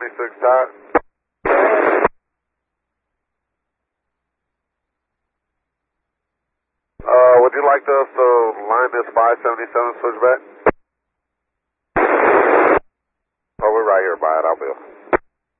576 Todd. Would you like us to line this 577 switchback? Oh, we're right here by it, I'll be.